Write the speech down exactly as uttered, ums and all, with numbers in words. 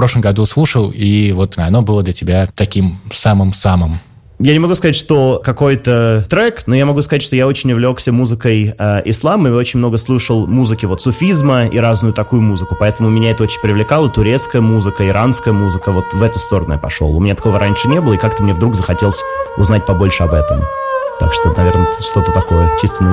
прошлом году слушал, и вот оно было для тебя таким самым-самым? Я не могу сказать, что какой-то трек, но я могу сказать, что я очень увлекся музыкой э, ислама и очень много слушал музыки вот суфизма и разную такую музыку, поэтому меня это очень привлекало, турецкая музыка, иранская музыка, вот в эту сторону я пошел. У меня такого раньше не было, и как-то мне вдруг захотелось узнать побольше об этом. Так что, наверное, что-то такое, чисто на